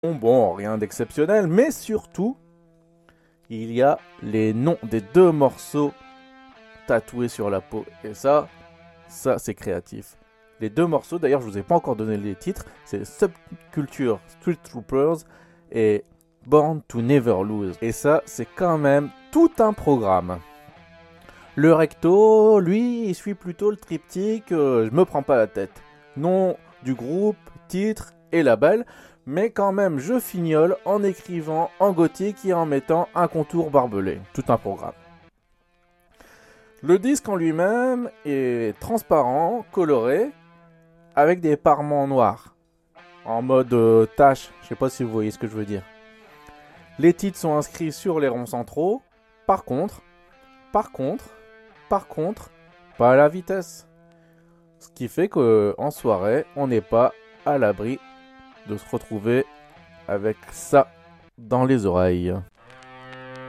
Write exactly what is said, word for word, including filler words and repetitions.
Bon, rien d'exceptionnel, mais surtout, il y a les noms des deux morceaux tatoués sur la peau. Et ça, ça c'est créatif. Les deux morceaux, d'ailleurs, je vous ai pas encore donné les titres, c'est Subculture Street Troopers et Born to Never Lose. Et ça, c'est quand même tout un programme. Le recto, lui, il suit plutôt le triptyque euh, je me prends pas la tête. Nom du groupe, titre et label, mais quand même je fignole en écrivant en gothique et en mettant un contour barbelé. Tout un programme. Le disque en lui-même est transparent, coloré, avec des parements noirs, en mode euh, tache, je sais pas si vous voyez ce que je veux dire. Les titres sont inscrits sur les ronds centraux, par contre, par contre, par contre, pas à la vitesse. Ce qui fait qu'en soirée, on n'est pas à l'abri de se retrouver avec ça dans les oreilles.